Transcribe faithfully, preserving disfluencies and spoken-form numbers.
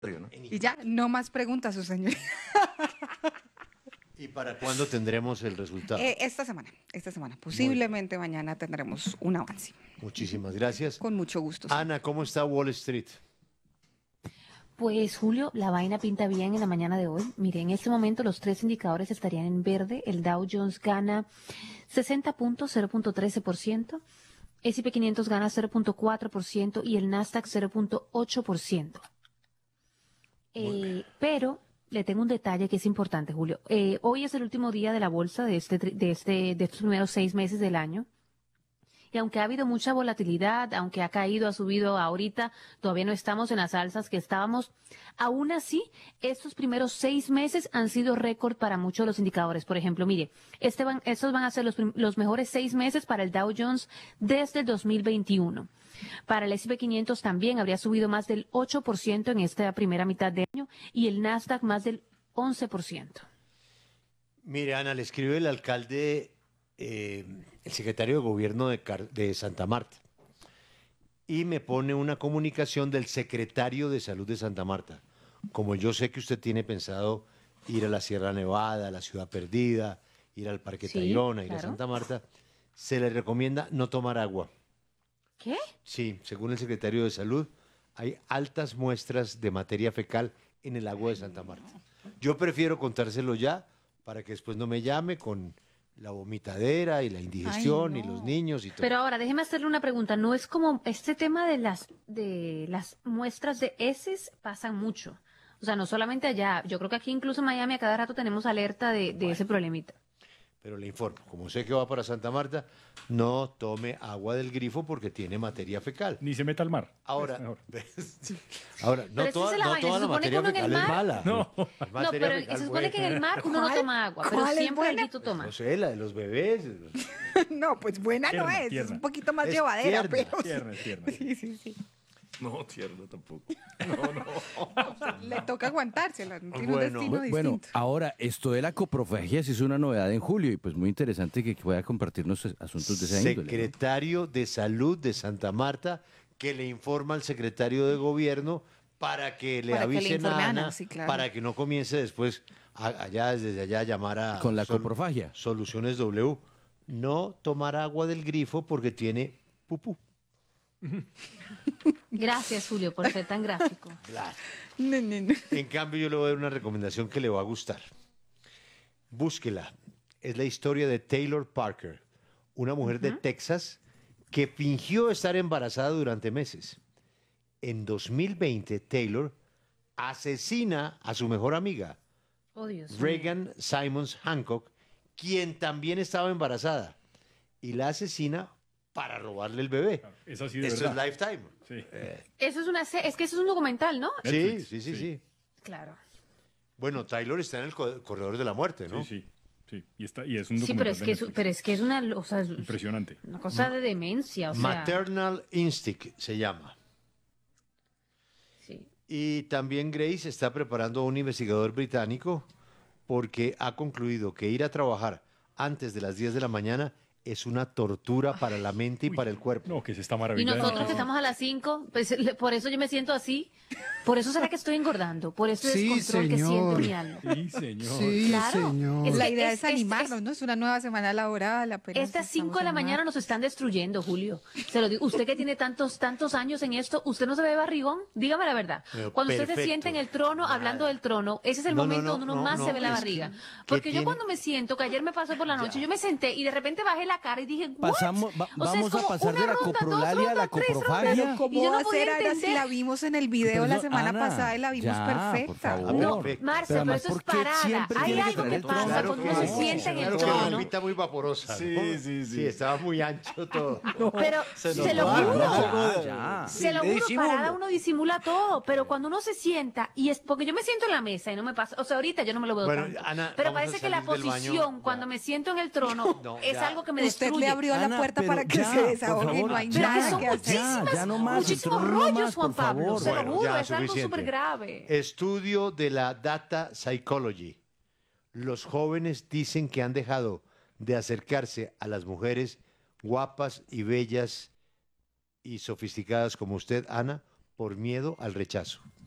¿no? Y ya, no más preguntas, su señoría. ¿Y para cuándo tendremos el resultado? Eh, esta semana, esta semana. Posiblemente mañana tendremos un avance. Muchísimas gracias. Con mucho gusto. Sí. Ana, ¿cómo está Wall Street? Pues Julio, la vaina pinta bien en la mañana de hoy. Mire, en este momento los tres indicadores estarían en verde. El Dow Jones gana sesenta puntos, cero punto trece por ciento. S and P quinientos gana cero punto cuatro por ciento y el Nasdaq cero punto ocho por ciento. Eh, pero le tengo un detalle que es importante, Julio. Eh, hoy es el último día de la bolsa de este, de este, de estos primeros seis meses del año. Y aunque ha habido mucha volatilidad, aunque ha caído, ha subido ahorita, todavía no estamos en las alzas que estábamos. Aún así, estos primeros seis meses han sido récord para muchos de los indicadores. Por ejemplo, mire, este van, estos van a ser los, los mejores seis meses para el Dow Jones desde el dos mil veintiuno. Para el S and P quinientos también habría subido más del ocho por ciento en esta primera mitad de año y el Nasdaq más del once por ciento. Mire, Ana, le escribe el alcalde, eh, el secretario de gobierno de, Car de Santa Marta, y me pone una comunicación del secretario de salud de Santa Marta. Como yo sé que usted tiene pensado ir a la Sierra Nevada, a la Ciudad Perdida, ir al Parque Sí, Tayrona, ir claro. a Santa Marta, se le recomienda no tomar agua. ¿Qué? Sí, según el secretario de Salud, hay altas muestras de materia fecal en el agua de Santa Marta. Yo prefiero contárselo ya para que después no me llame con la vomitadera y la indigestión Ay, y no. los niños y todo. Pero ahora, déjeme hacerle una pregunta. ¿No es como este tema de las de las muestras de heces pasan mucho? O sea, no solamente allá. Yo creo que aquí incluso en Miami a cada rato tenemos alerta de, de ese problemita. Pero le informo, como sé que va para Santa Marta, no tome agua del grifo porque tiene materia fecal. Ni se meta al mar. Ahora, Es mejor. ahora no Pero es que toda, esa es la no vaina, toda se la supone que materia uno en el fecal es mar- mala. No. La No, materia pero fecal se supone que en el buena. mar uno no ¿Cuál? toma agua, pero ¿Cuál es siempre buena? alguito toma. No sé, la de los bebés. No, pues buena no Tierna, es. Es tierna. un poquito más Es llevadera, tierna, pero Tierna, es tierna. sí, sí, sí. No, tierno tampoco. No, no. Le toca aguantársela. Tiene un Bueno, destino Bu- Bueno, distinto. ahora, esto de la coprofagia sí es una novedad en julio y pues muy interesante que pueda compartirnos asuntos de esa índole, ¿no? Secretario de Salud de Santa Marta, que le informa al secretario de Gobierno para que le Para que le avisen informe a a Ana, Ana, sí, claro. para que no comience después a- allá desde allá a llamar a Con la Sol- coprofagia. Soluciones W. No tomar agua del grifo porque tiene pupú. Gracias, Julio, por ser tan gráfico. Claro. No, no, no. En cambio, yo le voy a dar una recomendación que le va a gustar. Búsquela. Es la historia de Taylor Parker, una mujer de Texas que fingió estar embarazada durante meses. En dos mil veinte, Taylor asesina a su mejor amiga, Oh, Dios mío. Reagan Simons Hancock, quien también estaba embarazada, y la asesina para robarle el bebé. Es así de Esto verdad. es Lifetime. Sí. Eso es una se- es que eso es un documental, ¿no? Sí, Netflix, sí, sí, sí. sí. Claro. Bueno, Taylor está en el co- corredor de la muerte, ¿no? Sí, sí. Sí. Y, está, y es un Sí, documental pero es de que es, Netflix. pero es que es una, o sea, es Impresionante. una cosa de demencia, o sea. Maternal Instinct se llama. Sí. Y también Grace está preparando a un investigador británico porque ha concluido que ir a trabajar antes de las diez de la mañana es una tortura para la mente y Uy, para el cuerpo. No, que es esta Y maravilla. de nosotros que noticia. estamos a las cinco, pues, le- por eso yo me siento así. Por eso será que estoy engordando. Por ese Sí, descontrol que siento en señor. mi alma. Sí, señor. Sí, Claro. señor. Es La que idea es- es, es- animarnos, es- ¿no? Es una nueva semana laboral. apenas Estas cinco estamos de la en mañana marzo. nos están destruyendo, Julio. Se lo digo. Usted que tiene tantos, tantos años en esto, ¿usted no se ve barrigón? Dígame la verdad. Pero Cuando usted se perfecto. sienta en el trono, Nada. hablando del trono, ese es el No, no, momento no, donde uno no, más no, se ve la es barriga. que- ¿qué Porque yo tiene? cuando me siento, que ayer me pasó por la noche, yo me senté y de repente bajé la cara y dije, ¿what? Pasamos, va- O sea, es vamos a como pasar de una la ronda, dos coprolalia a la rondas, tres rondas. coprofagia. Pero ¿cómo Y yo no va a podía ser, Ana, si entender. la vimos en el video Pero la eso, semana Ana, pasada y la vimos ya, por perfecta? favor. No, Perfecto. Marcia, Pero pero además, eso es ¿por qué parada. siempre Hay tiene que algo traer que el pasa trono? Claro cuando que uno se no, sienta en el claro que la trono. ropita muy vaporosa. Sí, ¿no? sí, sí. Sí, estaba muy ancho todo. Pero Se se, nos lo va, juro. Ya, ya. Se lo Sí, juro, disimulo. parada uno disimula todo, pero cuando uno se sienta, y es porque yo me siento en la mesa y no me pasa, o sea, ahorita yo no me lo veo Bueno, tanto, Ana, pero vamos a parece que la salir del baño, posición, ya. cuando me siento en el trono, No, es ya. algo que me Usted destruye. le abrió Ana, la puerta pero para que ya, se por desahogue y favor, no hay Pero nada que son que hacer. Ya, ya no más, el muchísimos trono no rollos, más, Juan por Pablo, favor. se lo Bueno, juro, ya, es algo suficiente. súper grave. Estudio de la Data Psychology. Los jóvenes dicen que han dejado de acercarse a las mujeres guapas y bellas y sofisticadas como usted, Ana, por miedo al rechazo.